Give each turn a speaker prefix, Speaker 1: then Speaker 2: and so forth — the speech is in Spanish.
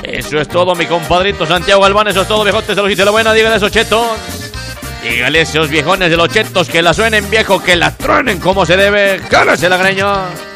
Speaker 1: Eso es todo, mi compadrito Santiago Galván. Eso es todo, viejotes de los y de la buena. Dígale a esos chetos. Dígale a esos viejones de los chetos que la suenen, viejo, que la truenen como se debe. ¡Cálese la greña!